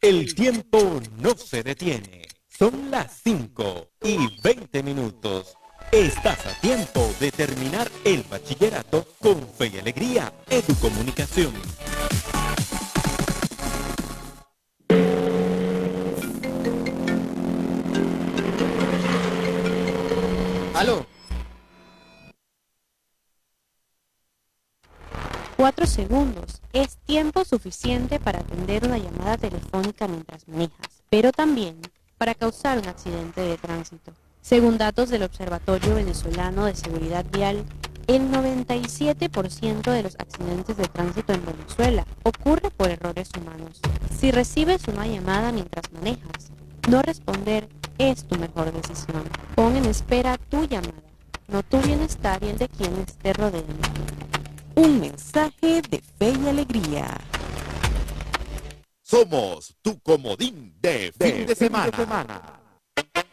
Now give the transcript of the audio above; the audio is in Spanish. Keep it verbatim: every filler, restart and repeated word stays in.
El tiempo no se detiene. Son las cinco y veinte minutos. Estás a tiempo de terminar el bachillerato con Fe y Alegría Educomunicación. ¿Aló? Cuatro segundos es tiempo suficiente para atender una llamada telefónica mientras manejas, pero también para causar un accidente de tránsito. Según datos del Observatorio Venezolano de Seguridad Vial, el noventa y siete por ciento de los accidentes de tránsito en Venezuela ocurre por errores humanos. Si recibes una llamada mientras manejas, no responder es tu mejor decisión. Pon en espera tu llamada, no tu bienestar y el de quienes te rodean. Un mensaje de Fe y Alegría. Somos tu comodín de fin de semana. semana.